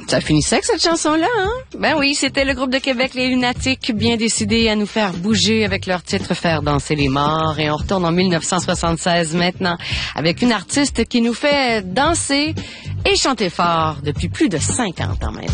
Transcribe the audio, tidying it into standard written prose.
Ça finissait avec cette chanson-là, hein? Ben oui, c'était le groupe de Québec, les Lunatiques, bien décidés à nous faire bouger avec leur titre Faire danser les morts. Et on retourne en 1976 maintenant avec une artiste qui nous fait danser et chanter fort depuis plus de 50 ans maintenant.